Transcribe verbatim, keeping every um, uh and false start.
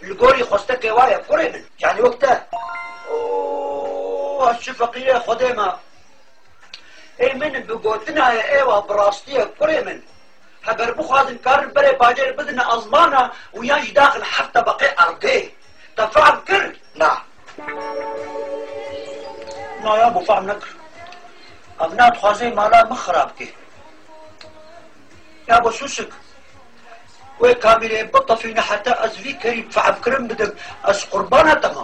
القوري خوستك وايا كوري من يعني وقتها اوه هالشفقية خديمة اي من بقوتنا يا ايوه براستية كوري من هقر بخواد كار بري باجر بدنا ازمانة وياش داخل حتى بقي ارقيه تفعل كر نعم نا يا ابو فهم نكر ابنات خوازي مالا مخرابكي يا ابو سوسك وي كاميري بطة فينا حتى ازفي كريم فعب كرم بدك از قربانة تمام